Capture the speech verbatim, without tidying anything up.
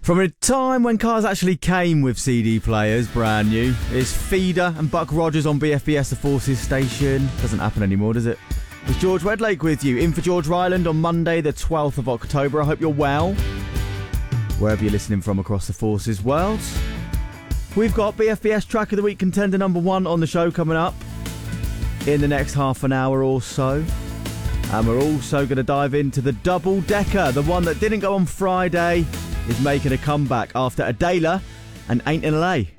From a time when cars actually came with C D players, brand new, it's Feeder and Buck Rogers on B F B S, the Forces station. Doesn't happen anymore, does it? It's George Redlake with you, in for George Ryland on Monday the twelfth of October. I hope you're well, wherever you're listening from across the Forces world. We've got B F B S Track of the Week contender number one on the show coming up in the next half an hour or so. And we're also going to dive into the double decker, the one that didn't go on Friday, is making a comeback after Adela and Ain't in L A.